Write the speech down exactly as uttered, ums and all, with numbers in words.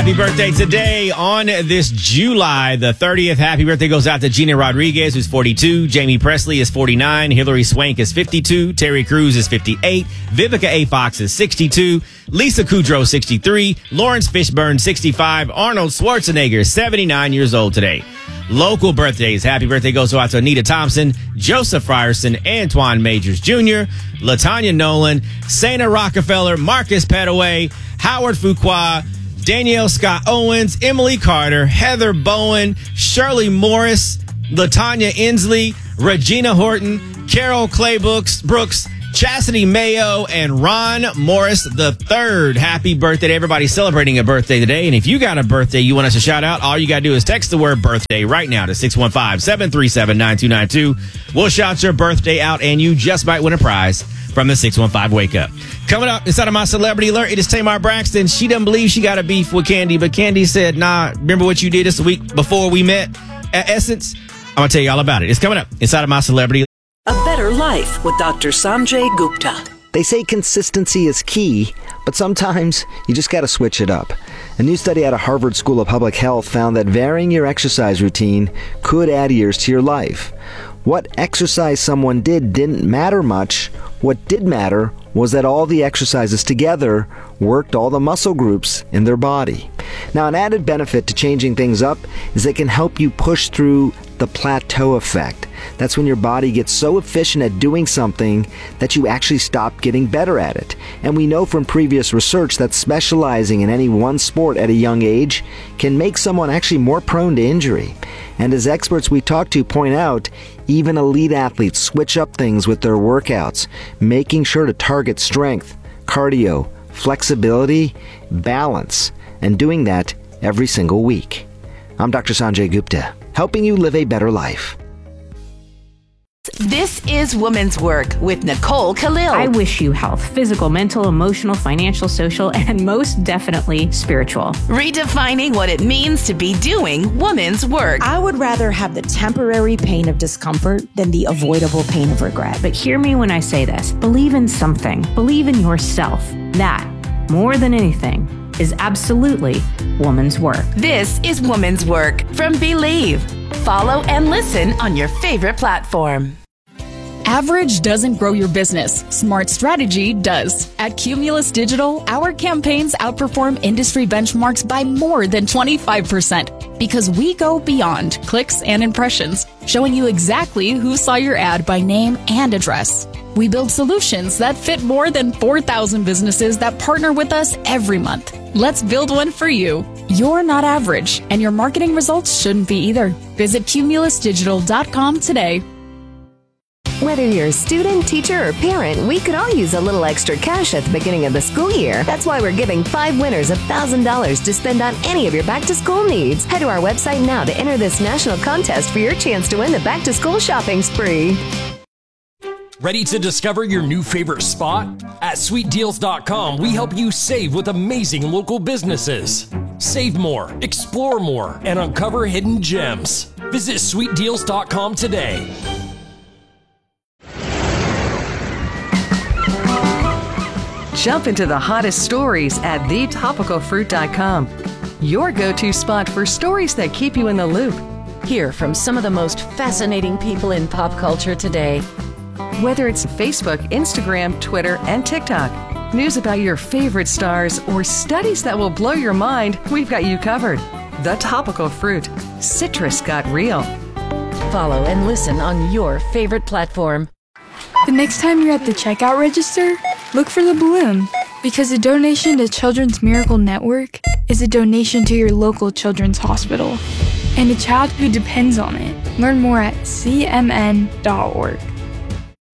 Happy birthday today on this July the thirtieth. Happy birthday goes out to Gina Rodriguez, who's forty-two. Jamie Presley is forty-nine. Hillary Swank is fifty-two. Terry Crews is fifty-eight. Vivica A. Fox is sixty-two. Lisa Kudrow, sixty-three. Lawrence Fishburne, sixty-five. Arnold Schwarzenegger, seventy-nine years old today. Local birthdays. Happy birthday goes out to Anita Thompson, Joseph Frierson, Antoine Majors Junior, LaTanya Nolan, Sana Rockefeller, Marcus Petaway, Howard Fuqua, Danielle Scott Owens, Emily Carter, Heather Bowen, Shirley Morris, LaTanya Inslee, Regina Horton, Carol Claybooks, Brooks, Chastity Mayo, and Ron Morris the third. Happy birthday to everybody celebrating a birthday today. And if you got a birthday you want us to shout out, all you got to do is text the word birthday right now to six one five, seven three seven, nine two nine two. We'll shout your birthday out, and you just might win a prize from the six one five Wake Up. Coming up inside of my Celebrity Alert, it is Tamar Braxton. She doesn't believe she got a beef with Candy, but Candy said, nah, remember what you did this week before we met at Essence? I'm going to tell you all about it. It's coming up inside of my Celebrity Alert. A Better Life with Doctor Sanjay Gupta. They say consistency is key, but sometimes you just got to switch it up. A new study out of Harvard School of Public Health found that varying your exercise routine could add years to your life. What exercise someone did didn't matter much. What did matter was that all the exercises together worked all the muscle groups in their body. Now, an added benefit to changing things up is they can help you push through the plateau effect. That's when your body gets so efficient at doing something that you actually stop getting better at it. And we know from previous research that specializing in any one sport at a young age can make someone actually more prone to injury. And as experts we talk to point out, even elite athletes switch up things with their workouts, making sure to target strength, cardio, flexibility, balance, and doing that every single week. I'm Doctor Sanjay Gupta, helping you live a better life. This is Women's Work with Nicole Khalil. I wish you health, physical, mental, emotional, financial, social, and most definitely spiritual. Redefining what it means to be doing women's work. I would rather have the temporary pain of discomfort than the avoidable pain of regret. But hear me when I say this. Believe in something. Believe in yourself. That, more than anything, is absolutely woman's work. This is Women's Work from Believe. Follow and listen on your favorite platform. Average doesn't grow your business. Smart strategy does. At Cumulus Digital, our campaigns outperform industry benchmarks by more than twenty-five percent because we go beyond clicks and impressions, showing you exactly who saw your ad by name and address. We build solutions that fit more than four thousand businesses that partner with us every month. Let's build one for you. You're not average, and your marketing results shouldn't be either. Visit cumulus digital dot com today. Whether you're a student, teacher, or parent, we could all use a little extra cash at the beginning of the school year. That's why we're giving five winners one thousand dollars to spend on any of your back-to-school needs. Head to our website now to enter this national contest for your chance to win the back-to-school shopping spree. Ready to discover your new favorite spot? At sweet deals dot com, we help you save with amazing local businesses. Save more, explore more, and uncover hidden gems. Visit sweet deals dot com today. Jump into the hottest stories at the topical fruit dot com. Your go-to spot for stories that keep you in the loop. Hear from some of the most fascinating people in pop culture today. Whether it's Facebook, Instagram, Twitter, and TikTok, news about your favorite stars, or studies that will blow your mind, we've got you covered. The Topical Fruit. Citrus got real. Follow and listen on your favorite platform. The next time you're at the checkout register, look for the balloon, because a donation to Children's Miracle Network is a donation to your local children's hospital and a child who depends on it. Learn more at c m n dot org.